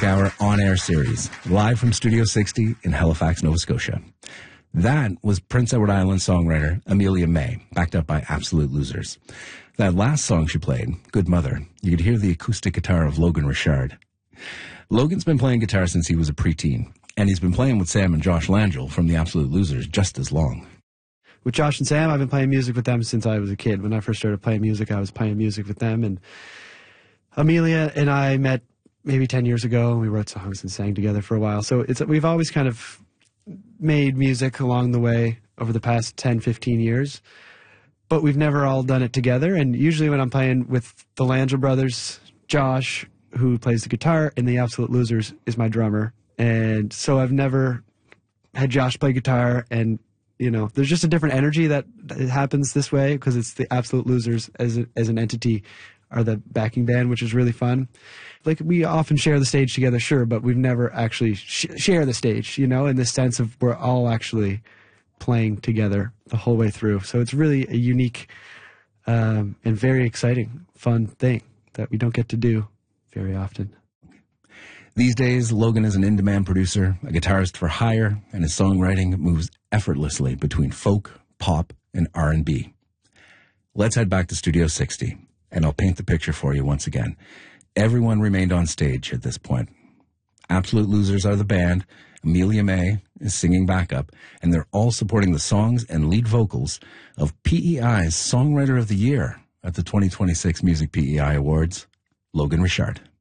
Hour on-air series, live from Studio 60 in Halifax, Nova Scotia. That was Prince Edward Island songwriter Amelia May, backed up by Absolute Losers. That last song she played, Good Mother, you could hear the acoustic guitar of Logan Richard. Logan's been playing guitar since he was a preteen, and he's been playing with Sam and Josh Langell from the Absolute Losers just as long. With Josh and Sam, I've been playing music with them since I was a kid. When I first started playing music, I was playing music with them. And Amelia and I met maybe 10 years ago. We wrote songs and sang together for a while. So we've always kind of made music along the way over the past 10, 15 years. But we've never all done it together. And usually when I'm playing with the Langell brothers, Josh, who plays the guitar, and the Absolute Losers is my drummer. And so I've never had Josh play guitar, and you know, there's just a different energy that happens this way because it's the Absolute Losers as an entity are the backing band, which is really fun. Like, we often share the stage together, sure, but we've never actually share the stage, you know, in the sense of we're all actually playing together the whole way through. So it's really a unique and very exciting, fun thing that we don't get to do very often. These days, Logan is an in-demand producer, a guitarist for hire, and his songwriting moves effortlessly between folk, pop, and R&B. Let's head back to Studio 60, and I'll paint the picture for you once again. Everyone remained on stage at this point. Absolute Losers are the band, Amelia May is singing backup, and they're all supporting the songs and lead vocals of PEI's Songwriter of the Year at the 2026 Music PEI Awards, Logan Richard.